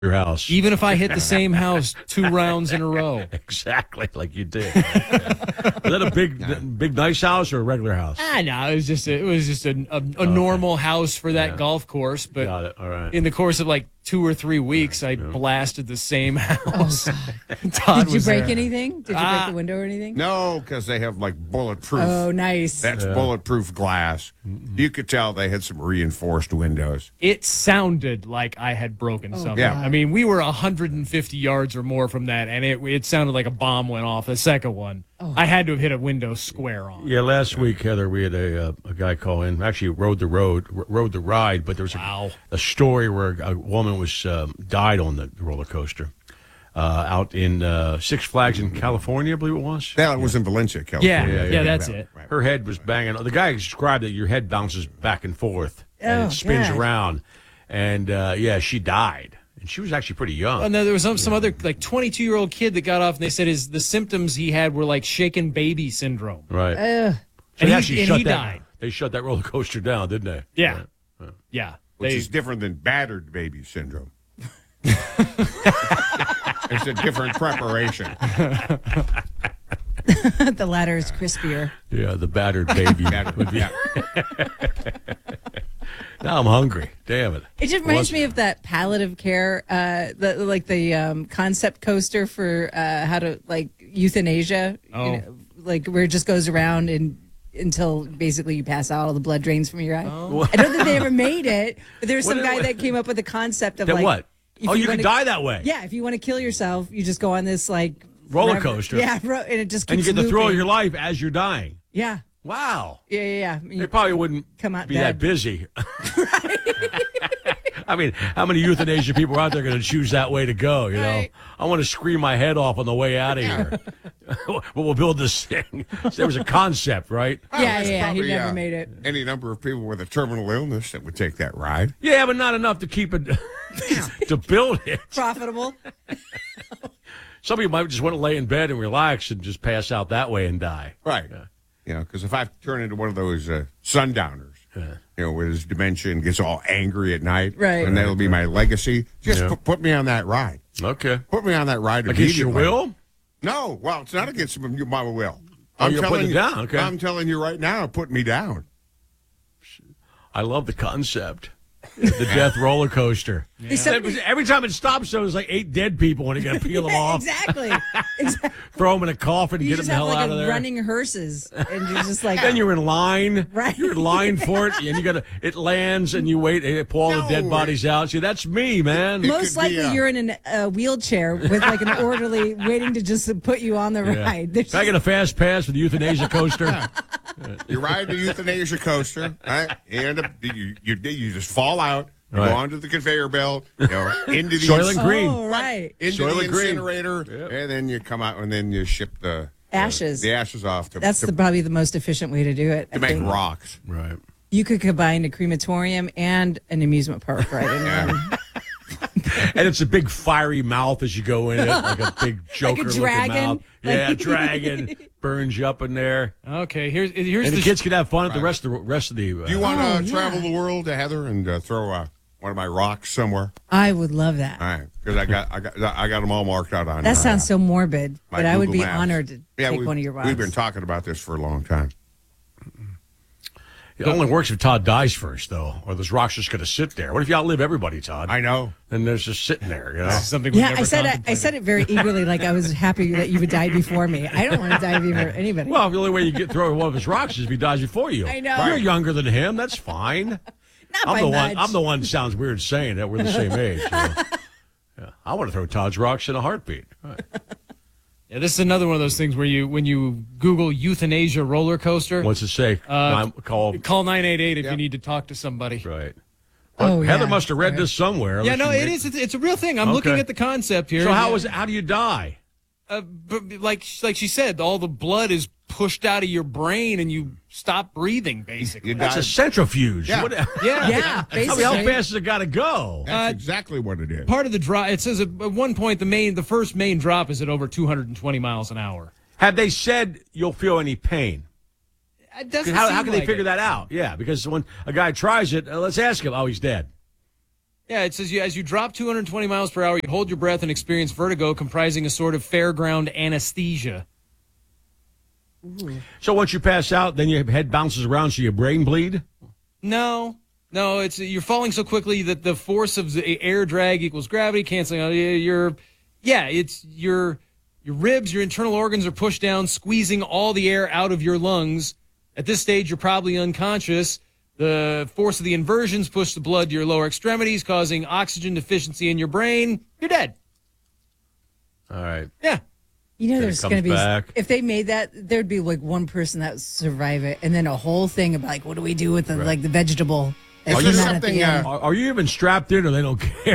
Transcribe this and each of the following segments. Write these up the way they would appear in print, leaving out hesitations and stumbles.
your house. Even if I hit the same house 2 rounds in a row. Exactly, like you did. Was that a big, nice house or a regular house? No, it was just a normal house for that golf course. But Got it. All right. in the course of like 2 or 3 weeks, I blasted the same house. Todd Did you break there. anything? Did you break the window or anything? No, because they have like bulletproof. Oh, nice. That's bulletproof glass. You could tell they had some reinforced windows. It sounded like I had broken something. Yeah. I mean, we were 150 yards or more from that, and it sounded like a bomb went off. The second one, I had to have hit a window square on. Yeah, last week, Heather, we had a guy call in. Actually, rode the ride, but there was a story where a woman was died on the roller coaster out in Six Flags in California, I believe it was. That was in Valencia, California. Yeah, that's it. Right. Her head was banging. The guy described that your head bounces back and forth and it spins God. around. And, she died. And she was actually pretty young. And then there was some other like 22-year-old kid that got off, and they said the symptoms he had were like shaken baby syndrome. Right. And they he- actually and shut he that. died. They shut that roller coaster down, didn't they? Yeah, yeah. Which They- is different than battered baby syndrome. It's a different preparation. The latter is crispier. Yeah, the battered baby. would be- Yeah. Now I'm hungry. Damn it. It just reminds me of that palliative care, the concept coaster for how to like euthanasia. Like where it just goes around and until basically you pass out, all the blood drains from your eye. I don't think they ever made it, but there's some guy that came up with the concept of That like what? if Oh, you wanna- can die that way. Yeah, if you want to kill yourself, you just go on this like Roller forever- coaster. Yeah, and it just keeps And you get the thrill of looping. your life as you're dying. Yeah, Wow. yeah. They probably wouldn't Come out be dead. that busy. I mean, how many euthanasia people are out there going to choose that way to go, you know? Right. I want to scream my head off on the way out of here. But we'll build this thing. There was a concept, right? Yeah, There's he probably, never made it. Any number of people with a terminal illness that would take that ride. Yeah, but not enough to keep it, to build it. Profitable. Some people might just want to lay in bed and relax and just pass out that way and die. Right. You know, because if I turn into one of those sundowners, with his dementia and gets all angry at night, Right. and that'll be my legacy, just Yeah. put me on that ride. Okay. Put me on that ride Against your immediately. will? No, well, it's not against my will. Oh, you're putting it down, okay. I'm telling you right now, put me down. I love the concept. The death roller coaster. Every time it stops, there was like 8 dead people when you got to peel them off, Exactly. throw them in a coffin, You get them just the have hell like out of there. running hearses, and you're just like, Then you're in line. Right. You're in line for it, and it lands, and you wait, and pull all the dead No. bodies out. See, that's me, man. most could be, likely you're in a wheelchair with like an orderly waiting to just put you on the Yeah. ride. There's Can I get a fast pass for the euthanasia coaster? You ride the euthanasia coaster, right? You end up, you just fall out, you Right. go onto the conveyor belt, into the Soylent Green. Oh, right. into Soylent the Green. incinerator, and then you come out and then you ship the Ashes. the ashes off to, That's probably the most efficient way to do it. I to make think. rocks. Right. You could combine a crematorium and an amusement park right in one. And it's a big fiery mouth as you go in it, like a big Joker looking dragon. mouth. Yeah, a dragon burns you up in there. Okay, here's And the kids can have fun at the rest of the. Do you want to yeah. travel the world, Heather, and throw one of my rocks somewhere? I would love that. All right, because I got them all marked out on. That sounds so morbid, my but I would Google be Maps. honored to take we've- one of your rocks. We've been talking about this for a long time. It only works if Todd dies first, though, or those rocks just going to sit there. What if you outlive everybody, Todd? I know. And there's just sitting there, you know. something. We Yeah, never I said contemplated. it very eagerly, like I was happy that you would die before me. I don't want to die before anybody. Well, the only way you throw one of his rocks is if he dies before you. I know. You're younger than him. That's fine. Not I'm by the much. one. I'm the one that sounds weird saying that we're the same age. You know? Yeah, I want to throw Todd's rocks in a heartbeat. All right. Yeah, this is another one of those things where when you Google euthanasia roller coaster, What's it say? call 988 if you need to talk to somebody. Right. But Oh, Heather yeah. must have read this somewhere. Yeah, no, Unless it you is. It's a real thing. I'm looking Okay. at the concept here. So how do you die? But like she said, all the blood is pushed out of your brain and you stop breathing, basically. You That's die. a centrifuge. Yeah. Yeah. yeah, How basically. fast has it got to go? That's exactly what it is. Part of the drop, it says at one point the first main drop is at over 220 miles an hour. Have they said you'll feel any pain? It doesn't How seem can they like figure it. that out? Yeah, because when a guy tries it, let's ask him. Oh, he's dead. Yeah, it says as you drop 220 miles per hour, you hold your breath and experience vertigo comprising a sort of fairground anesthesia. So once you pass out, then your head bounces around, so your brain bleed? No, it's you're falling so quickly that the force of the air drag equals gravity, canceling out your ribs, your internal organs are pushed down, squeezing all the air out of your lungs. At this stage, you're probably unconscious. The force of the inversions push the blood to your lower extremities, causing oxygen deficiency in your brain. You're dead. All right. Yeah. There's going to be, back. if they made that, there'd be like one person that would survive it, and then a whole thing about like, what do we do with the the vegetable? That's Is there come out at the something, end. Are you even strapped in, or they don't care?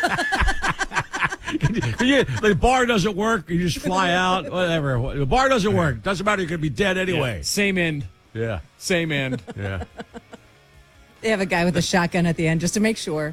The bar doesn't work. You just fly out. Whatever. The bar doesn't work. Doesn't matter. You're going to be dead anyway. Yeah. Same end. Yeah. Same end. Yeah. They have a guy with a shotgun at the end just to make sure.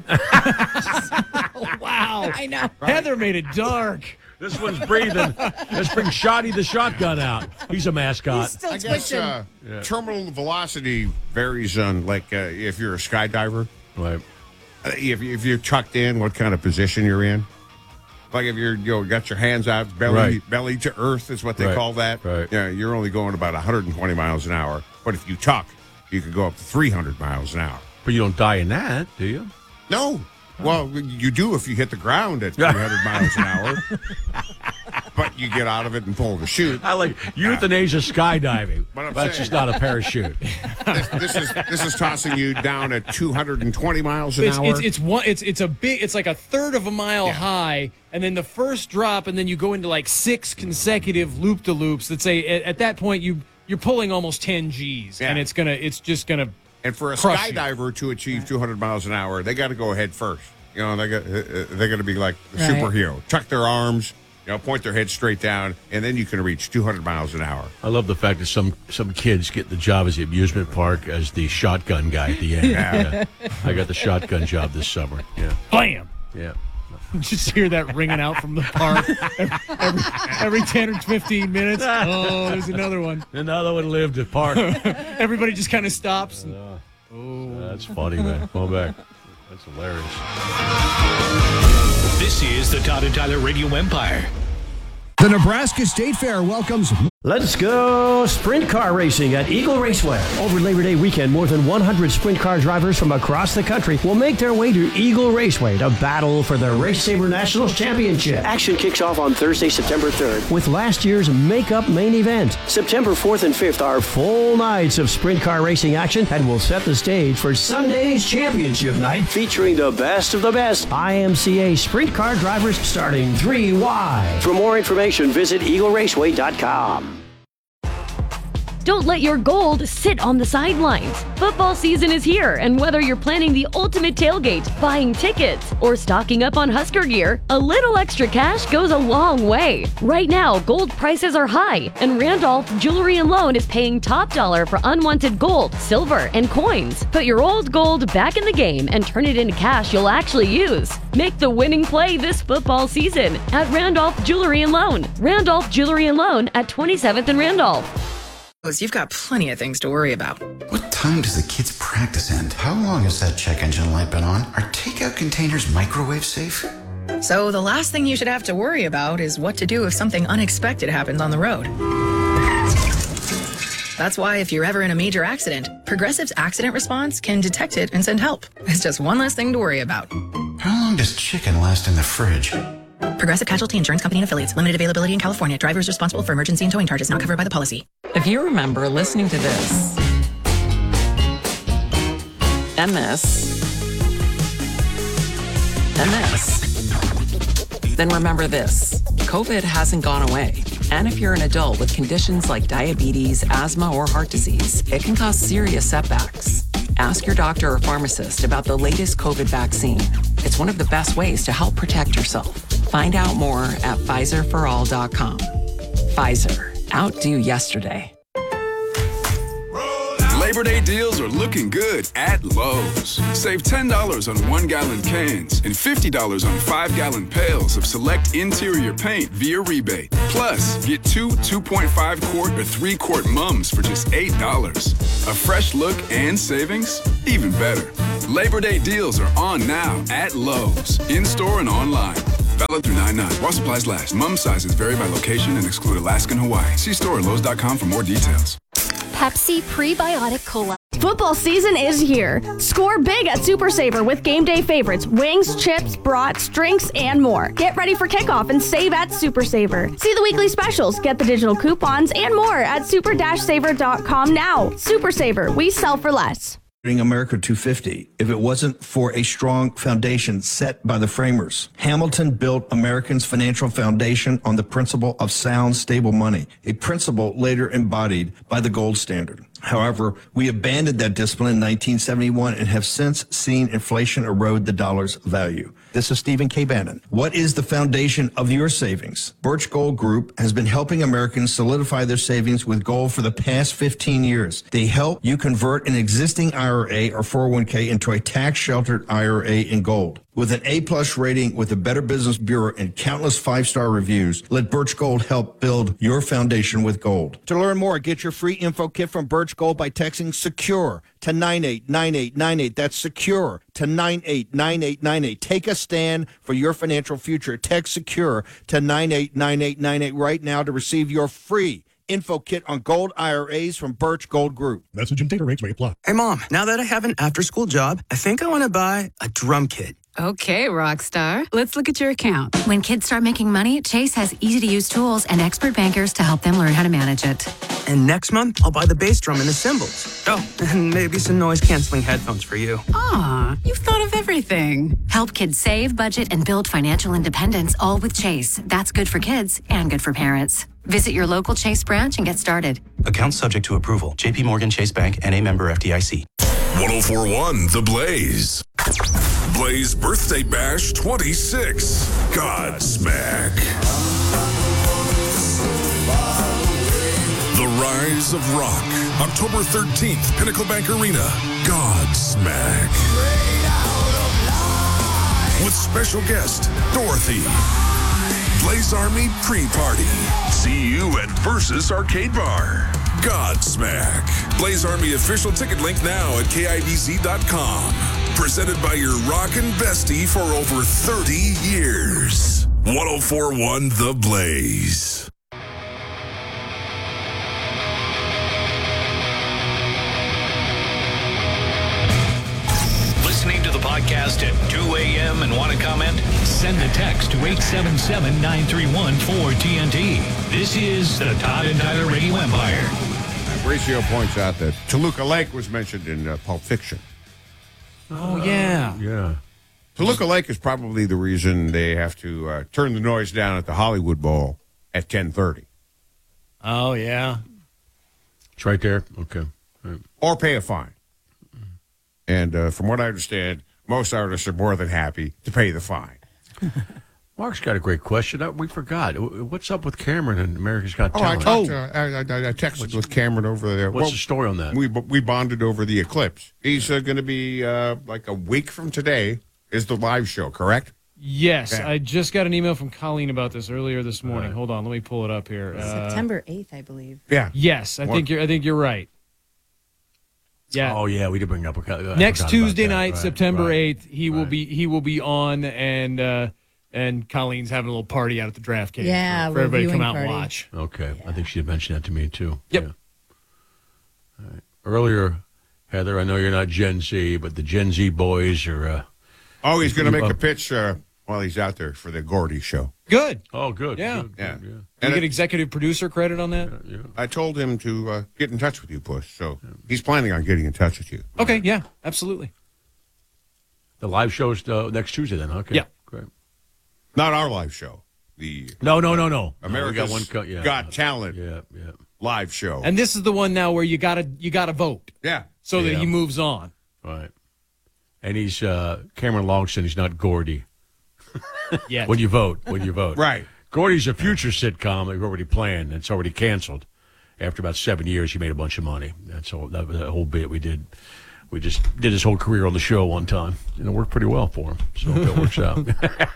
Wow. I know. Heather made it dark. This one's breathing. Let's bring Shoddy the shotgun out. He's a mascot. He's still I guess twitching. terminal velocity varies on, if you're a skydiver. Right. If you're tucked in, what kind of position you're in. Like if you're got your hands out, belly to earth is what they call that. Right. Yeah, you're only going about 120 miles an hour. But if you tuck, you can go up to 300 miles an hour. But you don't die in that, do you? No. Well, you do if you hit the ground at 300 miles an hour. But you get out of it and pull the chute. I like euthanasia skydiving. But I'm That's saying- just not a parachute. This is tossing you down at 220 miles an hour. It's like a third of a mile high, and then the first drop, and then you go into like 6 consecutive loop-de-loops that say at that point you're pulling almost 10 G's, and it's just gonna. And for a crush you. skydiver to achieve 200 miles an hour, they got to go head first. They got to be like the Right. superhero, tuck their arms, point their head straight down, and then you can reach 200 miles an hour. I love the fact that some kids get the job as the amusement park as the shotgun guy at the end. Yeah. I got the shotgun job this summer. Yeah. Blam! Yeah. Just hear that ringing out from the park every 10 or 15 minutes. Oh, there's another one. Another one lived at park. Everybody just kind of stops. That's funny, man. Come on back. That's hilarious. This is the Todd and Tyler Radio Empire. The Nebraska State Fair welcomes. Let's go sprint car racing at Eagle Raceway. Over Labor Day weekend, more than 100 sprint car drivers from across the country will make their way to Eagle Raceway to battle for the Race Saber Nationals Championship. Action kicks off on Thursday, September 3rd with last year's makeup main event. September 4th and 5th are full nights of sprint car racing action and will set the stage for Sunday's championship night featuring the best of the best IMCA sprint car drivers starting 3 wide. For more information, visit EagleRaceway.com. Don't let your gold sit on the sidelines. Football season is here, and whether you're planning the ultimate tailgate, buying tickets, or stocking up on Husker gear, a little extra cash goes a long way. Right now, gold prices are high, and Randolph Jewelry & Loan is paying top dollar for unwanted gold, silver, and coins. Put your old gold back in the game and turn it into cash you'll actually use. Make the winning play this football season at Randolph Jewelry & Loan. Randolph Jewelry & Loan at 27th and Randolph. You've got plenty of things to worry about. What time does the kids' practice end? How long has that check engine light been on? Are takeout containers microwave safe? So the last thing you should have to worry about is what to do if something unexpected happens on the road. That's why if you're ever in a major accident, Progressive's accident response can detect it and send help. It's just one less thing to worry about. How long does chicken last in the fridge? Progressive Casualty Insurance Company and Affiliates. Limited availability in California. Drivers responsible for emergency and towing charges not covered by the policy. If you remember listening to this and this and this, then remember this. COVID hasn't gone away. And if you're an adult with conditions like diabetes, asthma, or heart disease, it can cause serious setbacks. Ask your doctor or pharmacist about the latest COVID vaccine. It's one of the best ways to help protect yourself. Find out more at PfizerForAll.com. Pfizer. Outdo yesterday. Labor Day deals are looking good at Lowe's. Save $10 on 1-gallon cans and $50 on 5-gallon pails of select interior paint via rebate. Plus, get 2 2.5-quart or 3-quart mums for just $8. A fresh look and savings? Even better. Labor Day deals are on now at Lowe's, in-store and online. Valid through 9/9. While supplies last. Mum sizes vary by location and exclude Alaska and Hawaii. See store at Lowe's.com for more details. Pepsi Prebiotic Cola. Football season is here. Score big at Super Saver with game day favorites, wings, chips, brats, drinks, and more. Get ready for kickoff and save at Super Saver. See the weekly specials, get the digital coupons, and more at super-saver.com now. Super Saver, we sell for less. America 250 if it wasn't for a strong foundation set by the framers. Hamilton built Americans' financial foundation on the principle of sound, stable money, a principle later embodied by the gold standard. However, we abandoned that discipline in 1971 and have since seen inflation erode the dollar's value. This is Stephen K. Bannon. What is the foundation of your savings? Birch Gold Group has been helping Americans solidify their savings with gold for the past 15 years. They help you convert an existing IRA or 401k into a tax-sheltered IRA in gold. With an A-plus rating with the Better Business Bureau and countless 5-star reviews, let Birch Gold help build your foundation with gold. To learn more, get your free info kit from Birch Gold by texting SECURE to 989898. That's SECURE to 989898. Take a stand for your financial future. Text SECURE to 989898 right now to receive your free info kit on gold IRAs from Birch Gold Group. Message and data rates may apply. Hey, Mom, now that I have an after-school job, I think I want to buy a drum kit. Okay, Rockstar. Let's look at your account. When kids start making money, Chase has easy-to-use tools and expert bankers to help them learn how to manage it. And next month, I'll buy the bass drum and the cymbals. Oh, and maybe some noise-canceling headphones for you. Aw, you've thought of everything. Help kids save, budget, and build financial independence, all with Chase. That's good for kids and good for parents. Visit your local Chase branch and get started. Account subject to approval. JP Morgan Chase Bank, N.A. member FDIC. 104.1 The Blaze. Blaze Birthday Bash 26. Godsmack. The Rise of Rock. October 13th, Pinnacle Bank Arena. Godsmack. With special guest, Dorothy. Blaze Army pre-party. See you at Versus Arcade Bar. Godsmack. Blaze Army official ticket link now at KIBZ.com. Presented by your rockin' bestie for over 30 years. 104.1 The Blaze. Listening to the podcast at 2 a.m. and want to comment? Send a text to 877-931-4TNT. This is the Todd and Tyler Radio Empire. Mauricio points out that Toluca Lake was mentioned in Pulp Fiction. Oh, yeah. Yeah. Toluca Lake is probably the reason they have to turn the noise down at the Hollywood Bowl at 10:30. Oh, yeah. It's right there. Okay. Right. Or pay a fine. And from what I understand, most artists are more than happy to pay the fine. Mark's got a great question. We forgot. What's up with Cameron and America's Got Talent? I texted with Cameron over there. What's the story on that? We bonded over the eclipse. He's going to be like a week from today is the live show, correct? Yes. Yeah. I just got an email from Colleen about this earlier this morning. Hold on. Let me pull it up here. September 8th, I believe. Yeah. Yes. I think you're right. Yeah. Oh yeah, we did bring up next Tuesday night, right, September 8th. He will be on, and Colleen's having a little party out at the Draft Cave. Yeah, for everybody to come out party. and watch. Okay, yeah. I think she had mentioned that to me too. Yep. Yeah. All right. Earlier, Heather, I know you're not Gen Z, but the Gen Z boys are. He's going to make a pitch while he's out there for the Gordy show. Good. Oh, good. Yeah. Good, yeah. Good, yeah. And you get executive producer credit on that? Yeah. I told him to get in touch with you, Puss. So he's planning on getting in touch with you. Okay, yeah, absolutely. The live show's next Tuesday then, okay. Yeah. Great. Not our live show. No. America's Got Talent live show. And this is the one now where you gotta vote. Yeah. So that he moves on. Right. And he's Cameron Longston, he's not Gordy. Yeah. When you vote. Right. Gordy's a future sitcom that we're already playing. It's already canceled. after about 7 years, he made a bunch of money. That's all. That whole bit we did. We just did his whole career on the show one time, and it worked pretty well for him. So if it works out.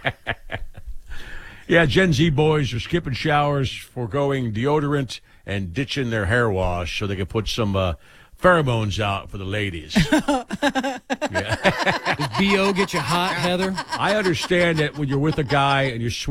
Yeah, Gen Z boys are skipping showers, foregoing deodorant, and ditching their hair wash so they can put some pheromones out for the ladies. Does BO get you hot, Heather? I understand that when you're with a guy and you're